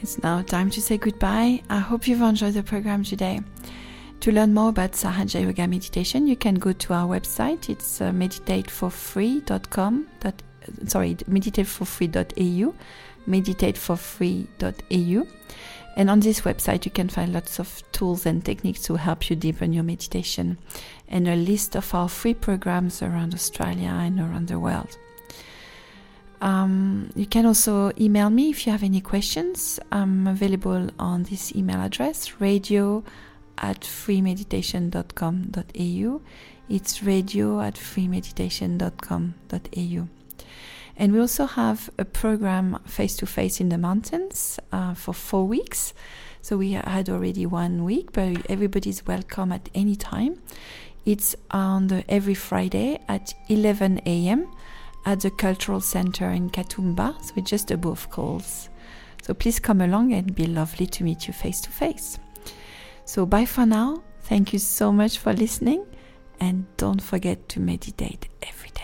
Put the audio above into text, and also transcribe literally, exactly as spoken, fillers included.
It's now time to say goodbye. I hope you've enjoyed the program today. To learn more about Sahaja Yoga Meditation, you can go to our website. It's uh, meditate for free dot com. That, sorry, meditate for free dot a u, meditate for free dot a u. And on this website, you can find lots of tools and techniques to help you deepen your meditation, and a list of our free programs around Australia and around the world. Um, you can also email me if you have any questions. I'm available on this email address, radio at free meditation dot com dot a u. It's radio at free meditation dot com dot a u. And we also have a program face-to-face in the mountains uh, for four weeks. So we had already one week, but everybody's welcome at any time. It's on the, every Friday at eleven a.m. at the Cultural Center in Katoomba, so it's just above Coles. So please come along, and it'd be lovely to meet you face-to-face. So bye for now. Thank you so much for listening, and don't forget to meditate every day.